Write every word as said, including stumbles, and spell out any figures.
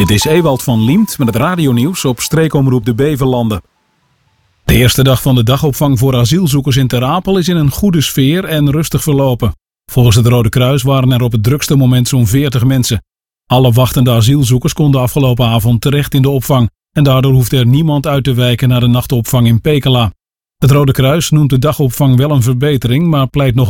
Dit is Ewald van Liemt met het radionieuws op streekomroep de Beverlanden. De eerste dag van de dagopvang voor asielzoekers in Ter Apel is in een goede sfeer en rustig verlopen. Volgens het Rode Kruis waren er op het drukste moment zo'n veertig mensen. Alle wachtende asielzoekers konden afgelopen avond terecht in de opvang en daardoor hoefde er niemand uit te wijken naar de nachtopvang in Pekela. Het Rode Kruis noemt de dagopvang wel een verbetering, maar pleit nog